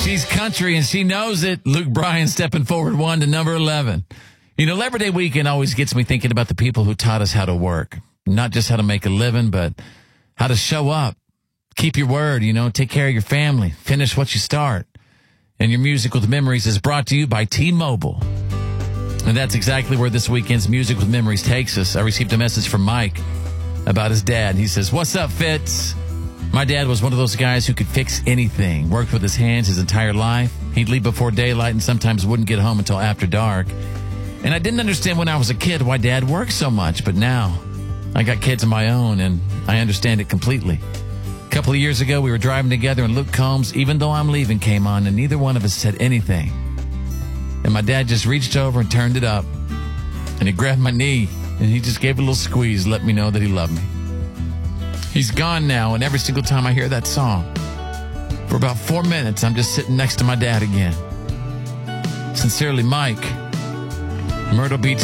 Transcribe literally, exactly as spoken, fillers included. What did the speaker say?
She's country, and she knows it. Luke Bryan stepping forward one to number eleven. You know, Labor Day weekend always gets me thinking about the people who taught us how to work. Not just how to make a living, but how to show up. Keep your word, you know, take care of your family. Finish what you start. And your Music with Memories is brought to you by T-Mobile. And that's exactly where this weekend's Music with Memories takes us. I received a message from Mike about his dad. He says, "What's up, Fitz? My dad was one of those guys who could fix anything, worked with his hands his entire life. He'd leave before daylight and sometimes wouldn't get home until after dark. And I didn't understand when I was a kid why Dad worked so much, but now I got kids of my own and I understand it completely. A couple of years ago, we were driving together and Luke Combs, Even Though I'm Leaving, came on and neither one of us said anything. And my dad just reached over and turned it up. And he grabbed my knee and he just gave a little squeeze, let me know that he loved me. He's gone now, and every single time I hear that song, for about four minutes, I'm just sitting next to my dad again. Sincerely, Mike, Myrtle Beach,